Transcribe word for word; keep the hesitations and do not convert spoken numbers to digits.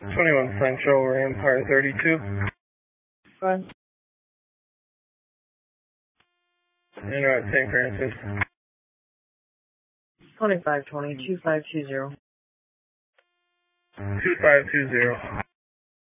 twenty-one Central, we're Empire thirty-two. Fine. And we're at Saint Francis. twenty-five twenty, two five two zero. two five two zero.